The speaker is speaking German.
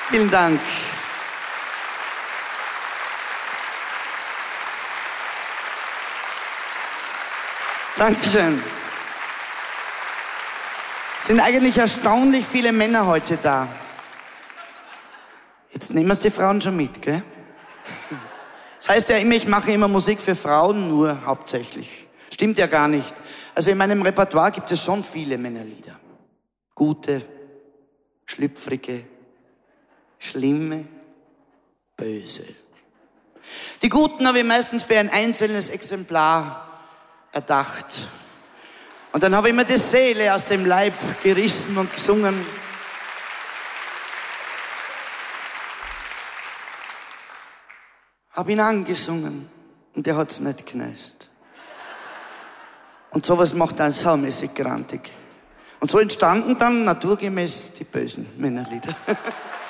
Vielen Dank. Dankeschön. Es sind eigentlich erstaunlich viele Männer heute da. Jetzt nehmen wir die Frauen schon mit, gell? Das heißt ja immer, ich mache immer Musik für Frauen nur hauptsächlich. Stimmt ja gar nicht. Also in meinem Repertoire gibt es schon viele Männerlieder. Gute, schlüpfrige, schlimme, böse. Die Guten habe ich meistens für ein einzelnes Exemplar erdacht. Und dann habe ich mir die Seele aus dem Leib gerissen und gesungen. Hab ihn angesungen und der hat's nicht gekneist. Und sowas macht einen saumäßig grantig. Und so entstanden dann naturgemäß die bösen Männerlieder.